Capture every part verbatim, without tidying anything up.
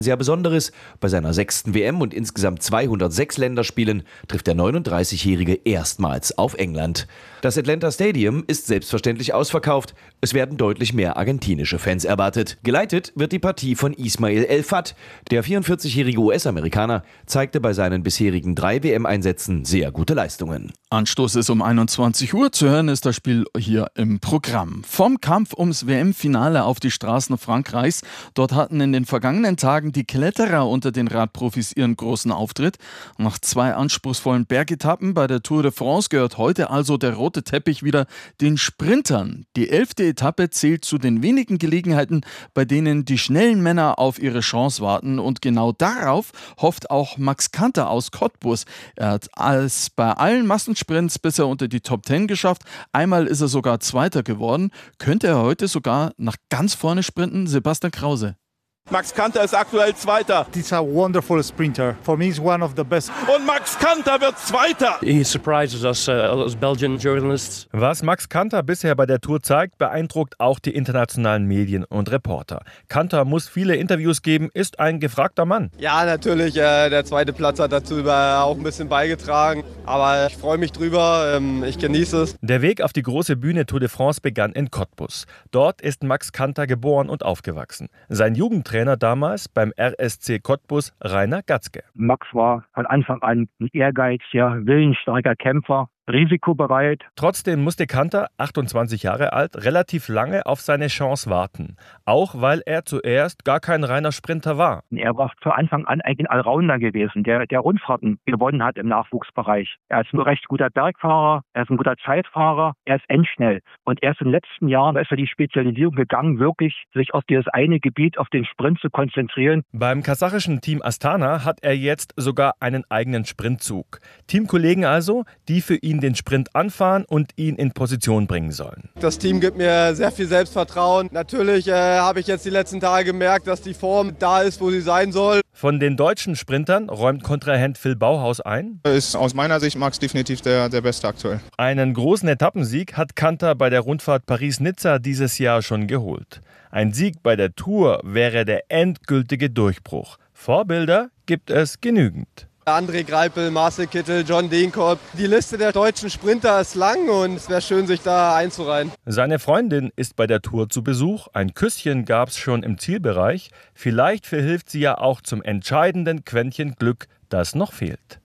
Sehr Besonderes, bei seiner sechsten W M und insgesamt zweihundertsechs Länderspielen trifft der neununddreißigjährige erstmals auf England. Das Atlanta Stadium ist selbstverständlich ausverkauft. Es werden deutlich mehr argentinische Fans erwartet. Geleitet wird die Partie von Ismail El-Fat. Der vierundvierzigjährige U S-Amerikaner zeigte bei seinen bisherigen drei W M-Einsätzen sehr gute Leistungen. Anstoß ist um einundzwanzig Uhr. Zu hören ist das Spiel hier im Programm. Vom Kampf ums W M-Finale auf die Straßen Frankreichs. Dort hatten in den vergangenen Tagen die Kletterer unter den Radprofis ihren großen Auftritt. Nach zwei anspruchsvollen Bergetappen bei der Tour de France gehört heute also der rote Teppich wieder den Sprintern. Die elfte Etappe zählt zu den wenigen Gelegenheiten, bei denen die schnellen Männer auf ihre Chance warten. Und genau darauf hofft auch Max Kanter aus Cottbus. Er hat als bei allen Massensprints bisher unter die Top Ten geschafft. Einmal ist er sogar Zweiter geworden. Könnte er heute sogar nach ganz vorne sprinten? Sebastian Krause. Max Kanter ist aktuell Zweiter. He's a wonderful sprinter. For me, he's one of the best. Und Max Kanter wird Zweiter. He surprises us uh, as Belgian journalists. Was Max Kanter bisher bei der Tour zeigt, beeindruckt auch die internationalen Medien und Reporter. Kanter muss viele Interviews geben, ist ein gefragter Mann. Ja, natürlich. Äh, der zweite Platz hat dazu auch ein bisschen beigetragen. Aber ich freue mich drüber. Ähm, ich genieße es. Der Weg auf die große Bühne Tour de France begann in Cottbus. Dort ist Max Kanter geboren und aufgewachsen. Sein Jugendtrainer damals beim R S C Cottbus, Rainer Gatzke. Max war von Anfang an ein ehrgeiziger, willensstarker Kämpfer, risikobereit. Trotzdem musste Kanter, achtundzwanzig Jahre alt, relativ lange auf seine Chance warten. Auch weil er zuerst gar kein reiner Sprinter war. Er war von Anfang an eigentlich ein Allrounder gewesen, der, der Rundfahrten gewonnen hat im Nachwuchsbereich. Er ist ein recht guter Bergfahrer, er ist ein guter Zeitfahrer, er ist endschnell. Und erst in den letzten Jahren ist er die Spezialisierung gegangen, wirklich sich auf dieses eine Gebiet, auf den Sprint zu konzentrieren. Beim kasachischen Team Astana hat er jetzt sogar einen eigenen Sprintzug. Teamkollegen also, die für ihn den Sprint anfahren und ihn in Position bringen sollen. Das Team gibt mir sehr viel Selbstvertrauen. Natürlich äh, habe ich jetzt die letzten Tage gemerkt, dass die Form da ist, wo sie sein soll. Von den deutschen Sprintern räumt Kontrahent Phil Bauhaus ein. Ist aus meiner Sicht Max definitiv der, der Beste aktuell. Einen großen Etappensieg hat Kanter bei der Rundfahrt Paris-Nizza dieses Jahr schon geholt. Ein Sieg bei der Tour wäre der endgültige Durchbruch. Vorbilder gibt es genügend. André Greipel, Marcel Kittel, John Degenkolb. Die Liste der deutschen Sprinter ist lang und es wäre schön, sich da einzureihen. Seine Freundin ist bei der Tour zu Besuch. Ein Küsschen gab es schon im Zielbereich. Vielleicht verhilft sie ja auch zum entscheidenden Quäntchen Glück, das noch fehlt.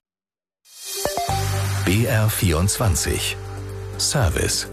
B R vierundzwanzig Service.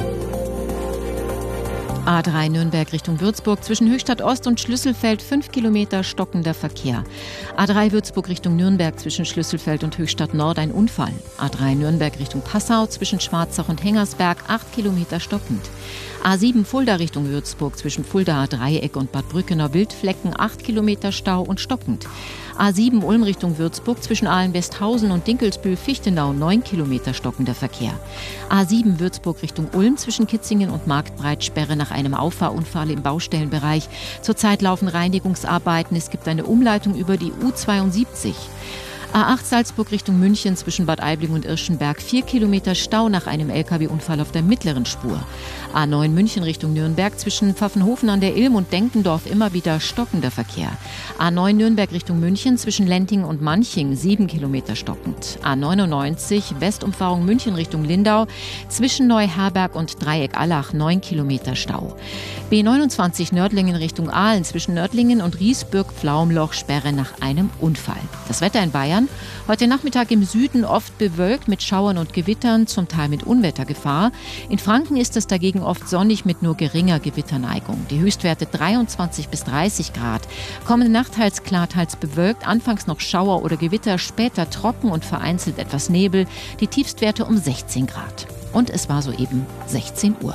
A drei Nürnberg Richtung Würzburg zwischen Höchstadt Ost und Schlüsselfeld fünf Kilometer stockender Verkehr. A drei Würzburg Richtung Nürnberg zwischen Schlüsselfeld und Höchstadt Nord ein Unfall. A drei Nürnberg Richtung Passau zwischen Schwarzach und Hengersberg acht Kilometer stockend. A sieben Fulda Richtung Würzburg zwischen Fuldaer Dreieck und Bad Brückener Wildflecken acht Kilometer Stau und stockend. A sieben Ulm Richtung Würzburg zwischen Ahlen-Westhausen und Dinkelsbühl-Fichtenau neun Kilometer stockender Verkehr. A sieben Würzburg Richtung Ulm zwischen Kitzingen und Marktbreit Sperre nach einem Auffahrunfall im Baustellenbereich. Zurzeit laufen Reinigungsarbeiten. Es gibt eine Umleitung über die U zweiundsiebzig. A acht Salzburg Richtung München zwischen Bad Aibling und Irschenberg vier Kilometer Stau nach einem L K W-Unfall auf der mittleren Spur. A neun München Richtung Nürnberg zwischen Pfaffenhofen an der Ilm und Denkendorf immer wieder stockender Verkehr. A neun Nürnberg Richtung München zwischen Lenting und Manching sieben Kilometer stockend. A neunundneunzig Westumfahrung München Richtung Lindau zwischen Neuherberg und Dreieck Allach neun Kilometer Stau. B neunundzwanzig Nördlingen Richtung Aalen zwischen Nördlingen und Riesbürg-Pflaumloch Sperre nach einem Unfall. Das Wetter in Bayern: heute Nachmittag im Süden oft bewölkt mit Schauern und Gewittern, zum Teil mit Unwettergefahr. In Franken ist es dagegen oft sonnig mit nur geringer Gewitterneigung. Die Höchstwerte dreiundzwanzig bis dreißig Grad. Kommende Nacht teils klar, teils bewölkt, anfangs noch Schauer oder Gewitter, später trocken und vereinzelt etwas Nebel. Die Tiefstwerte um sechzehn Grad. Und es war soeben sechzehn Uhr.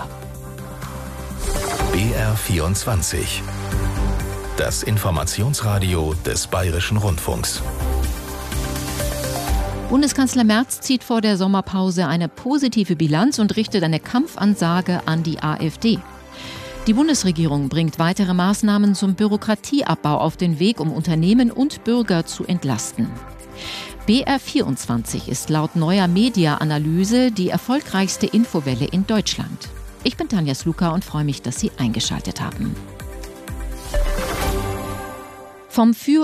B R vierundzwanzig. Das Informationsradio des Bayerischen Rundfunks. Bundeskanzler Merz zieht vor der Sommerpause eine positive Bilanz und richtet eine Kampfansage an die AfD. Die Bundesregierung bringt weitere Maßnahmen zum Bürokratieabbau auf den Weg, um Unternehmen und Bürger zu entlasten. B R vierundzwanzig ist laut neuer Media-Analyse die erfolgreichste Infowelle in Deutschland. Ich bin Tanja Sluka und freue mich, dass Sie eingeschaltet haben. Vom Für-